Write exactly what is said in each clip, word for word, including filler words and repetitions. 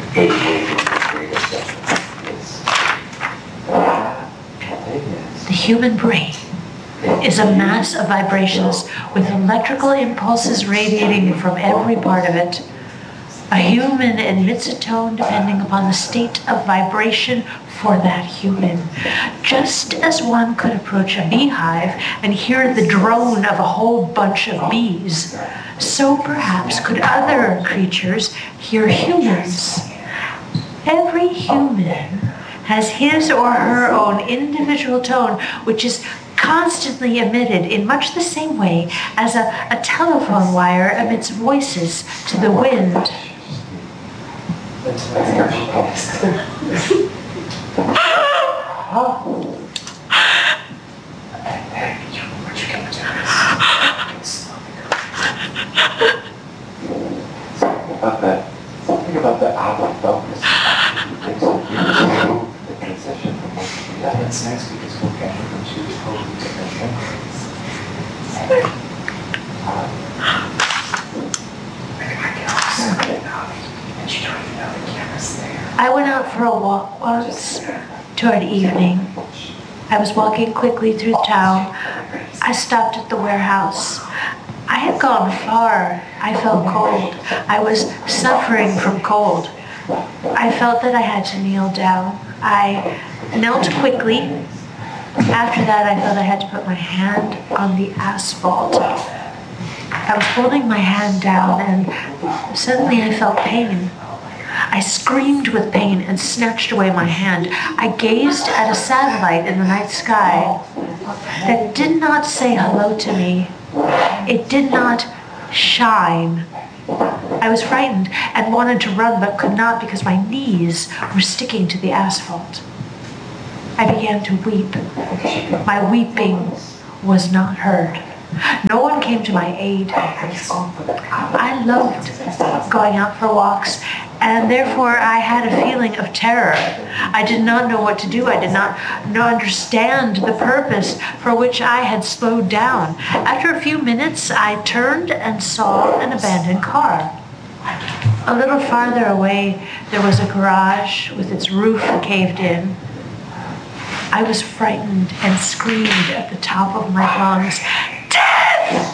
The human brain is a mass of vibrations with electrical impulses radiating from every part of it. A human emits a tone depending upon the state of vibration for that human. Just as one could approach a beehive and hear the drone of a whole bunch of bees, so perhaps could other creatures hear humans. Every human has his or her own individual tone, which is constantly emitted in much the same way as a, a telephone wire emits voices to the wind. About that, something about the out of focus. The transition from one to the other. That's nice because we'll get into totally different memories. I can also get out and you don't even know the camera's there. I went out for a walk once toward evening. I was walking quickly through town. I stopped at the warehouse. I had gone far. I felt cold. I was suffering from cold. I felt that I had to kneel down. I knelt quickly. After that, I felt I had to put my hand on the asphalt. I was holding my hand down and suddenly I felt pain. I screamed with pain and snatched away my hand. I gazed at a satellite in the night sky that did not say hello to me. It did not shine. I was frightened and wanted to run but could not because my knees were sticking to the asphalt. I began to weep. My weeping was not heard. No one came to my aid. I loved going out for walks, and therefore I had a feeling of terror. I did not know what to do. I did not know, understand the purpose for which I had slowed down. After a few minutes, I turned and saw an abandoned car. A little farther away, there was a garage with its roof caved in. I was frightened and screamed at the top of my lungs, "Death!"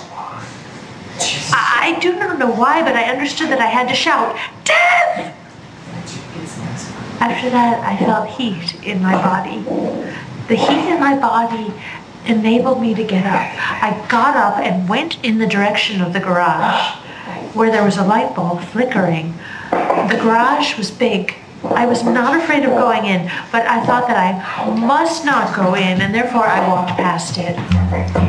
I do not know why, but I understood that I had to shout, "Death!" After that, I felt heat in my body. The heat in my body enabled me to get up. I got up and went in the direction of the garage, where there was a light bulb flickering. The garage was big. I was not afraid of going in, but I thought that I must not go in, and therefore I walked past it.